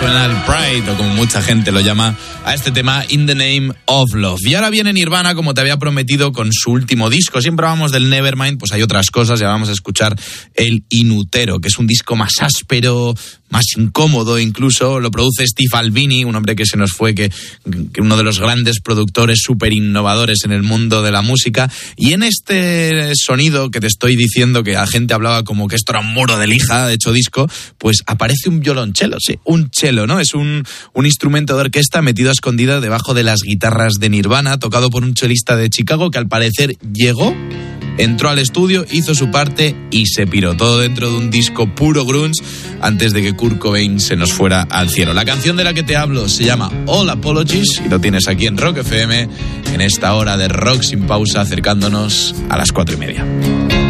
suena el Pride, o como mucha gente lo llama a este tema, In the Name of Love. Y ahora viene Nirvana, como te había prometido, con su último disco. Siempre hablamos del Nevermind, pues hay otras cosas, y ahora vamos a escuchar el Inutero, que es un disco más áspero, más incómodo incluso. Lo produce Steve Albini, un hombre que se nos fue, que uno de los grandes productores súper innovadores en el mundo de la música. Y en este sonido que te estoy diciendo, que la gente hablaba como que esto era un muro de lija hecho disco, pues aparece un violonchelo, sí, un cello, ¿no? Es un instrumento de orquesta metido a escondida debajo de las guitarras de Nirvana, tocado por un chelista de Chicago que al parecer llegó, entró al estudio, hizo su parte y se piró. Todo dentro de un disco puro grunge antes de que Kurt Cobain se nos fuera al cielo. La canción de la que te hablo se llama All Apologies y lo tienes aquí en Rock FM en esta hora de rock sin pausa, acercándonos a las 4:30.